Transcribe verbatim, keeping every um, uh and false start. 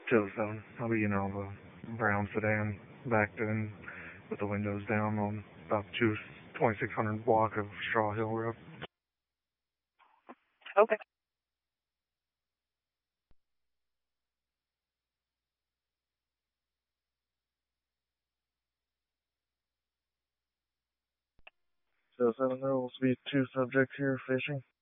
Till seven. I'll be in all the brown sedan, backed in, with the windows down on about two twenty-six hundred block of Straw Hill Road. Okay. So seven, there will be two subjects here fishing.